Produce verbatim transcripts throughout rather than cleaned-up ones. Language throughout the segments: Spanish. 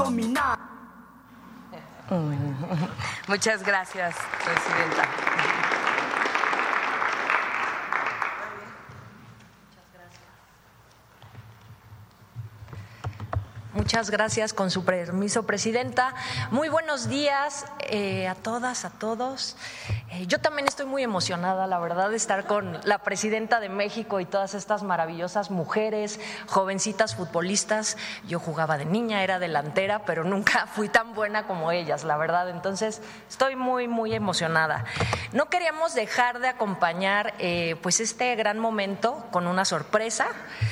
dominar. Muchas gracias, presidenta. Muchas gracias, con su permiso, presidenta. Muy buenos días eh, a todas, a todos. Eh, yo también estoy muy emocionada, la verdad, de estar con la presidenta de México y todas estas maravillosas mujeres, jovencitas futbolistas. Yo jugaba de niña, era delantera, pero nunca fui tan buena como ellas, la verdad. Entonces, estoy muy, muy emocionada. No queríamos dejar de acompañar eh, pues este gran momento con una sorpresa.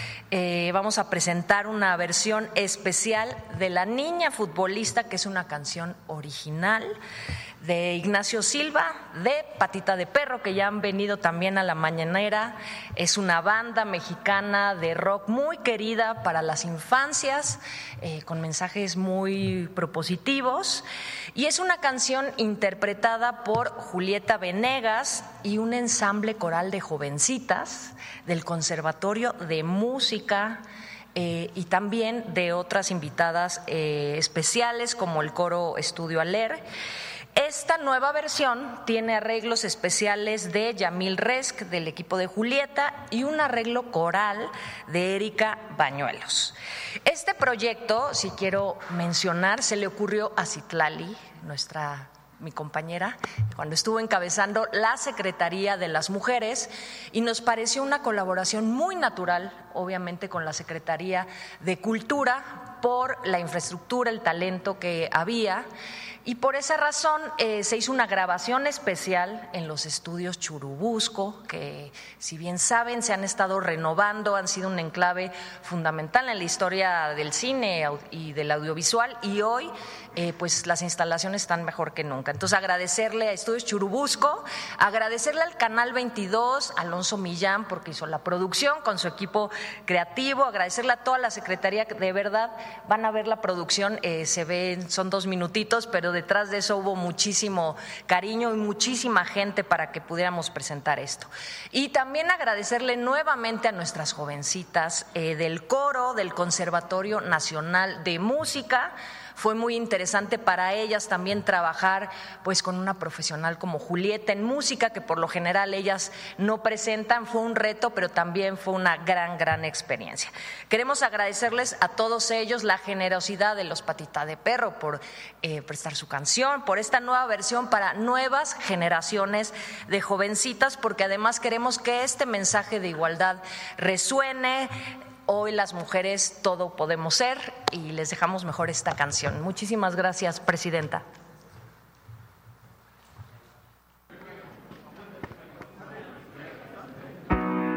Eh, vamos a presentar una versión especial de La Niña Futbolista, que es una canción original de Ignacio Silva, de Patita de Perro, que ya han venido también a la mañanera. Es una banda mexicana de rock muy querida para las infancias, eh, con mensajes muy propositivos. Y es una canción interpretada por Julieta Venegas y un ensamble coral de jovencitas del Conservatorio de Música, eh, y también de otras invitadas eh, especiales como el Coro Estudio Aler. Esta nueva versión tiene arreglos especiales de Yamil Resk, del equipo de Julieta, y un arreglo coral de Erika Bañuelos. Este proyecto, si quiero mencionar, se le ocurrió a Citlali, nuestra mi compañera, cuando estuvo encabezando la Secretaría de las Mujeres, y nos pareció una colaboración muy natural, obviamente, con la Secretaría de Cultura, por la infraestructura, el talento que había. Y por esa razón eh, se hizo una grabación especial en los estudios Churubusco, que, si bien saben, se han estado renovando, han sido un enclave fundamental en la historia del cine y del audiovisual, y hoy eh, pues las instalaciones están mejor que nunca. Entonces, agradecerle a Estudios Churubusco, agradecerle al Canal veintidós, Alonso Millán, porque hizo la producción con su equipo creativo, agradecerle a toda la Secretaría, que de verdad van a ver la producción, eh, se ven, son dos minutitos, pero detrás de eso hubo muchísimo cariño y muchísima gente para que pudiéramos presentar esto. Y también agradecerle nuevamente a nuestras jovencitas eh, del coro del Conservatorio Nacional de Música. Fue muy interesante para ellas también trabajar pues con una profesional como Julieta en música, que por lo general ellas no presentan. Fue un reto, pero también fue una gran, gran experiencia. Queremos agradecerles a todos ellos la generosidad de los Patita de Perro por eh, prestar su canción, por esta nueva versión para nuevas generaciones de jovencitas, porque además queremos que este mensaje de igualdad resuene. Hoy las mujeres todo podemos ser, y les dejamos mejor esta canción. Muchísimas gracias, presidenta.